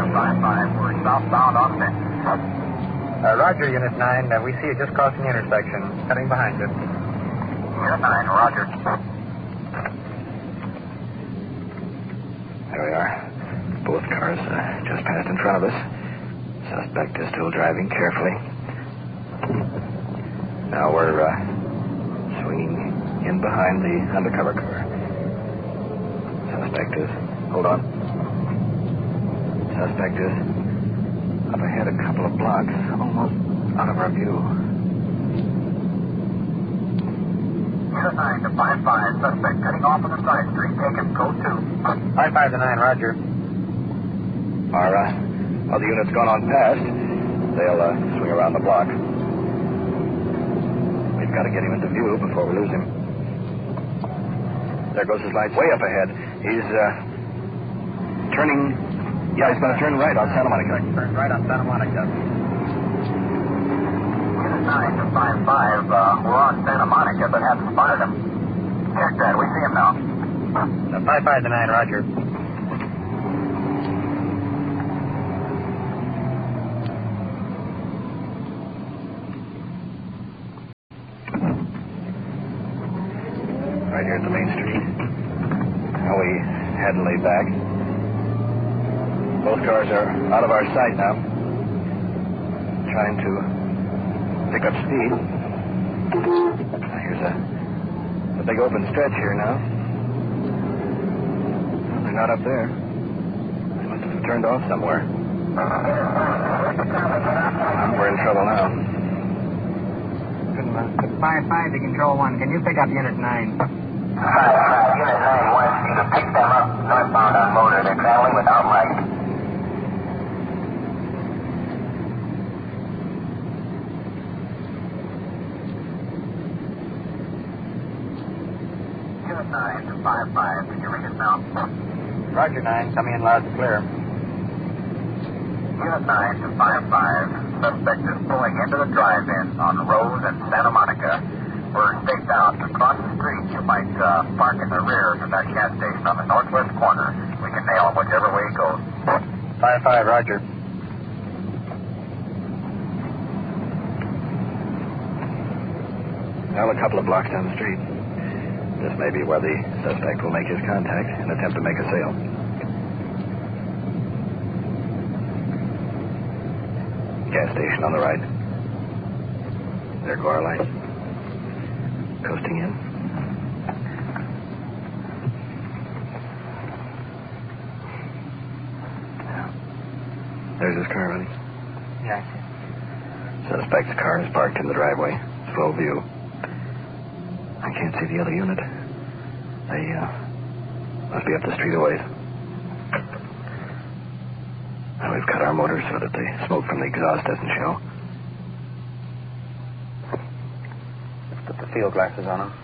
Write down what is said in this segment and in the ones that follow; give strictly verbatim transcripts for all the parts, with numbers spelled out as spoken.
to five five. We're southbound on Bench. Uh, Roger, Unit nine. Uh, we see you just crossing the intersection. Heading behind you. Unit nine, Roger. There we are. Both cars uh, just passed in front of us. Suspect is still driving carefully. Now we're uh, swinging in behind the undercover car. Suspect is... Hold on. Suspect is up ahead a couple of blocks, almost out of our view. Unit nine to five five. Suspect cutting off on the side street. Take him. Code two. five five to nine, Roger. Our uh, other unit's gone on past. They'll uh, swing around the block. We've got to get him into view before we lose him. There goes his lights way up ahead. He's uh, turning... Yeah, he's going to turn right on Santa Monica. Turn right on Santa Monica. Unit nine to five five. Uh, we're on Santa Monica, but haven't spotted him. Check that. We see him now. Uh, five five to nine, Roger. Right here at the main street. Now we had to lay back. Both cars are out of our sight now. Trying to pick up speed. Now here's a, a big open stretch here now. Well, they're not up there. They must have turned off somewhere. We're in trouble now. five five to Control one. Can you pick up Unit nine? five five. Unit nine wants you to pick them up northbound on motor. They're traveling without light. Unit nine to five five. Can you read it now? Roger, nine. Coming in loud and clear. Unit nine to five five. Suspect is pulling into the drive-in on Rose and Santa Monica. We're staked out across the street. You might uh, park in the rear of that gas station on the northwest corner. We can nail him whichever way he goes. five five, Roger. Now a couple of blocks down the street. This may be where the suspect will make his contact and attempt to make a sale. Gas station on the right. There go our lights. Coasting in. There's his car running. Yeah. Suspect's car is parked in the driveway. Full view. I can't see the other unit. They uh, must be up the street a ways. Now we've cut our motors so that the smoke from the exhaust doesn't show. Let's put the field glasses on him.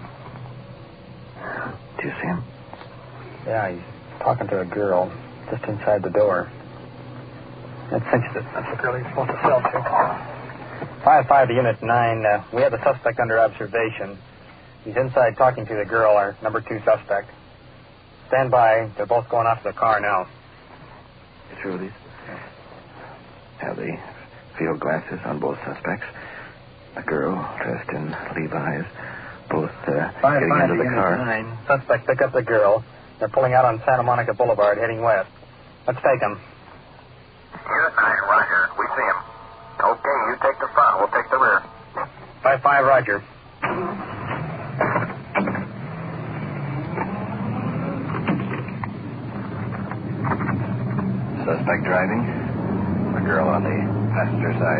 Do you see him? Yeah, he's talking to a girl just inside the door. That cinches it. That's the girl he's supposed to sell to. five five to Unit nine. Uh, we have the suspect under observation. He's inside talking to the girl, our number two suspect. Stand by. They're both going off to the car now. You through with these? Have the field glasses on both suspects. A girl dressed in Levi's. Both uh, Five, getting five into the Unit car. Nine. Suspect pick up the girl. They're pulling out on Santa Monica Boulevard, heading west. Let's take them. Unit nine, Roger. We see him. Okay, you take the front. We'll take the rear. five five, Roger. Suspect driving. A girl on the passenger side.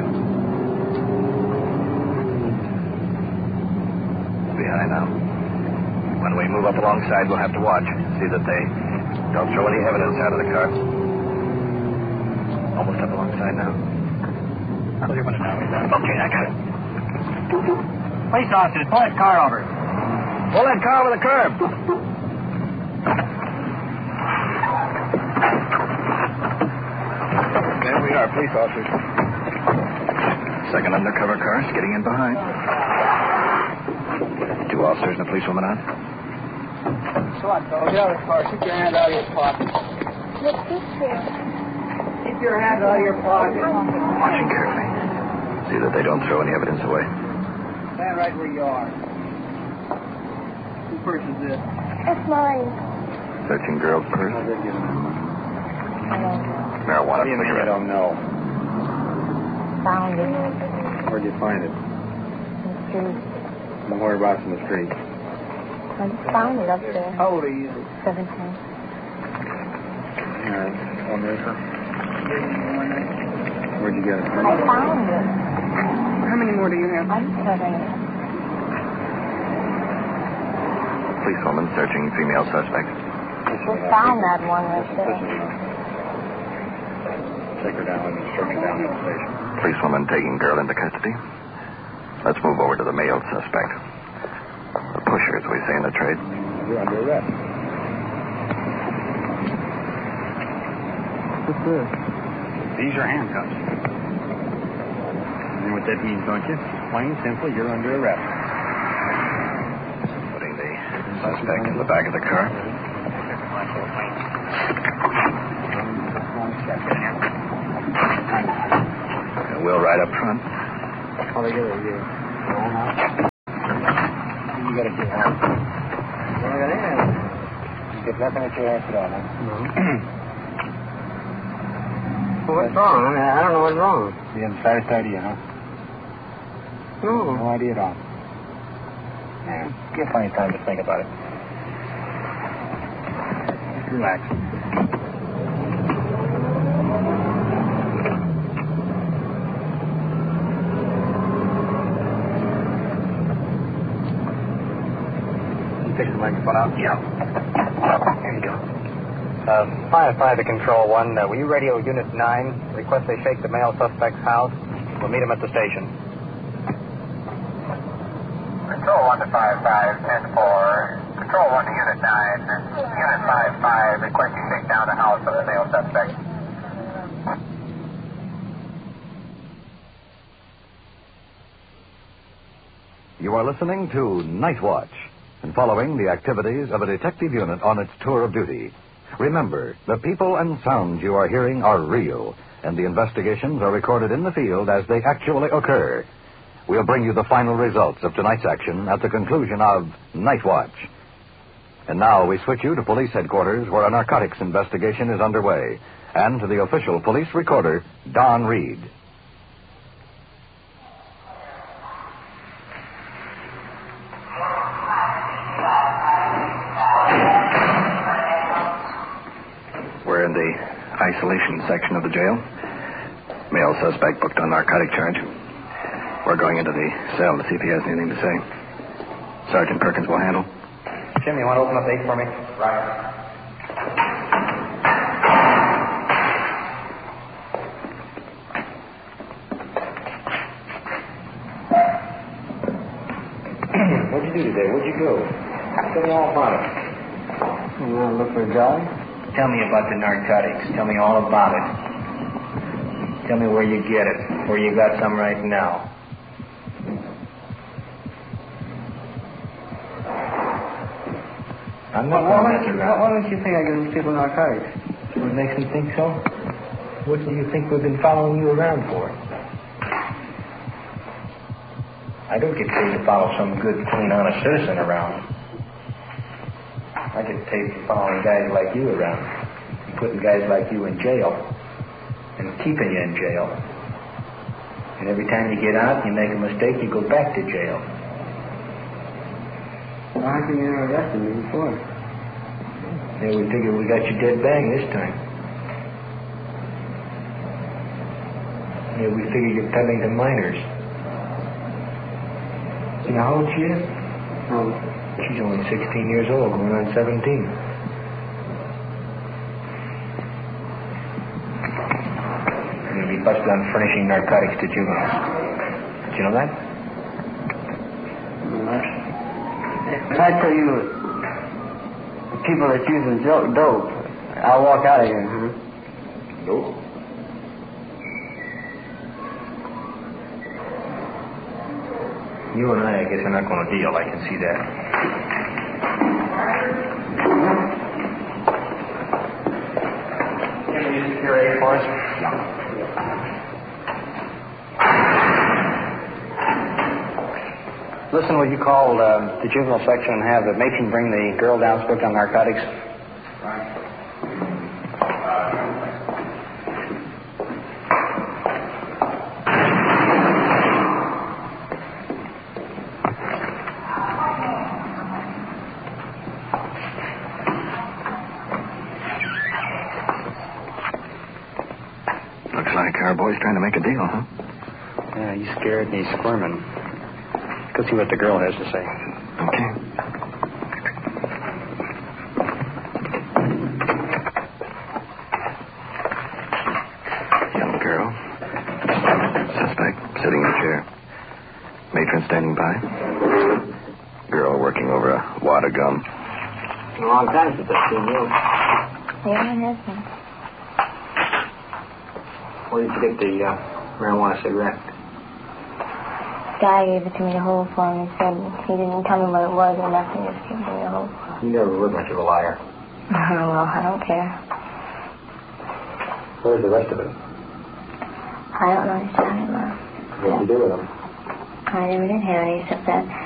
Behind now. When we move up alongside, we'll have to watch. See that they don't throw any evidence out of the car. Almost up alongside now. I'll do one now. Okay, I got it. Police officers, pull that car over. Pull that car over the curb. There we are, police officers. Second undercover car is getting in behind. Two officers and a policewoman on. So what, fellow? Get out of the car. Stick your hand out of your pocket. What's this for? Keep your hands out of your pocket. Watching carefully. See that they don't throw any evidence away. Stand right where you are. Whose purse is this? It's mine. Searching girl's purse. I don't know. Marijuana. What do you mean you don't know? Found it. Where'd you find it? In the street. And whereabouts in the street? I just found it up there. How old are you? Seventeen. All right. One acre. Where'd you get it? I found it. How many more do you have? I'm seven. Policewoman searching female suspect. We found that one right there. Take her down and search her down at the station. Policewoman taking girl into custody. Let's move over to the male suspect. The pusher, as we say in the trade. You're under arrest. What's this? These are handcuffs. You know what that means, don't you? Plain, simple, you're under arrest. Putting the suspect in the back of the car. And we'll ride up front. How they get it here? You got to get out. What are they in? You get nothing at your ass at all, huh? No. Well, what's wrong? I mean, I don't know what's wrong. You haven't the slightest idea, huh? No. No idea at all. Yeah, give plenty of time to think about it. Just relax. Take the microphone out? Yeah. Here you go. Uh, five five to Control one. Uh, will you radio Unit nine? Request they shake the male suspect's house. We'll meet him at the station. Control one to five five, ten four. Control one to Unit nine. Unit five five, request you shake down the house of the male suspect. You are listening to Night Watch and following the activities of a detective unit on its tour of duty. Remember, the people and sounds you are hearing are real, and the investigations are recorded in the field as they actually occur. We'll bring you the final results of tonight's action at the conclusion of Night Watch. And now we switch you to police headquarters where a narcotics investigation is underway, and to the official police recorder, Don Reed. We're in the isolation section of the jail. Male suspect booked on narcotic charge. We're going into the cell to see if he has anything to say. Sergeant Perkins will handle. Jim, you want to open up eight for me? Right. What'd you do today? Where'd you go? Tell me all about it. You want to look for a job? Tell me about the narcotics. Tell me all about it. Tell me where you get it. Where you got some right now. I'm not Why, why, going to mess around. why don't you think I give these people narcotics? What makes me think so? What do you think we've been following you around for? I don't get paid to follow some good, clean, honest citizen around. I get paid for following guys like you around. And putting guys like you in jail. And keeping you in jail. And every time you get out, you make a mistake, you go back to jail. Well, how come you never arrested me before? Yeah, we figure we got you dead bang this time. Yeah, we figure you're peddling to minors. You know how old she is? Oh. She's only sixteen years old, going on seventeen. You're going to be busted on furnishing narcotics to juveniles. Did you know that? If I tell you people that's using jo- dope, I'll walk out of here, huh? Nope. You and I, I guess, are not going to deal. I can see that. Give me you your aid for us? Listen, will you call uh, the juvenile section and have the matron bring the girl down hooked on narcotics? Looks like our boy's trying to make a deal, huh? Yeah, he's scared and he's squirming. Let's see what the girl has to say. Okay. Young girl. Suspect sitting in a chair. Matron standing by. Girl working over a wad of gum. It's been a long time since I've seen you. Yeah, it has been. Where did you get the uh, marijuana cigarette? Guy gave it to me to hold for him. He said he didn't tell me what it was or nothing. Just gave me to hold. You never were much of a liar. Well, I don't care. Where's the rest of it? I don't know what he's talking about. What did you do with them? I never did have any except that